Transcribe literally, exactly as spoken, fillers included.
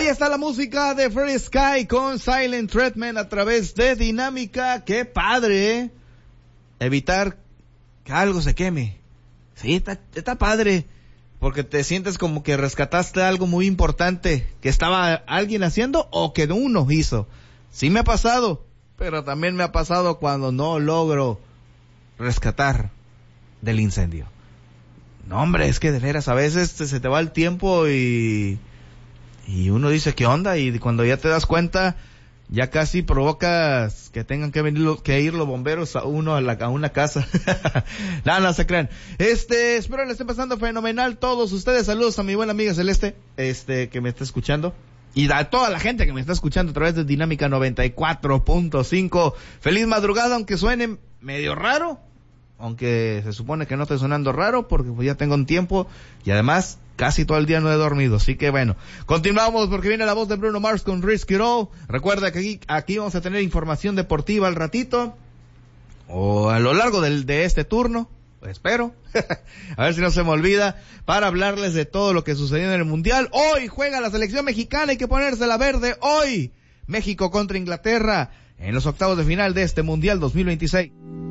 Ahí está la música de Free Sky con Silent Treatment a través de Dinámica. ¡Qué padre! ¿eh? Evitar que algo se queme. Sí, está, está padre. Porque te sientes como que rescataste algo muy importante que estaba alguien haciendo o que uno hizo. Sí me ha pasado, pero también me ha pasado cuando no logro rescatar del incendio. No, hombre, es que de veras, a veces te, se te va el tiempo y... Y uno dice, ¿qué onda? Y cuando ya te das cuenta, ya casi provocas que tengan que venir, lo, que ir los bomberos a uno a, la, a una casa. no, no se crean. Este, espero le estén pasando fenomenal todos ustedes. Saludos a mi buena amiga Celeste, este, que me está escuchando. Y a toda la gente que me está escuchando a través de Dinámica noventa y cuatro punto cinco. Feliz madrugada, aunque suene medio raro. Aunque se supone que no esté sonando raro, porque pues ya tengo un tiempo. Y además, casi todo el día no he dormido, así que bueno. Continuamos porque viene la voz de Bruno Mars con Risk It All. Recuerda que aquí, aquí vamos a tener información deportiva al ratito. O a lo largo del, de este turno. Espero. a ver si no se me olvida. Para hablarles de todo lo que sucedió en el Mundial. Hoy juega la selección mexicana, hay que ponerse la verde. Hoy, México contra Inglaterra. En los octavos de final de este Mundial dos mil veintiséis.